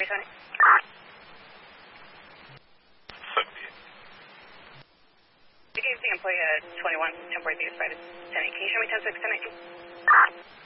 370. 70. You gave the employee a 21 temporary abuse by the 10. Can you show me 10-6, 10-19?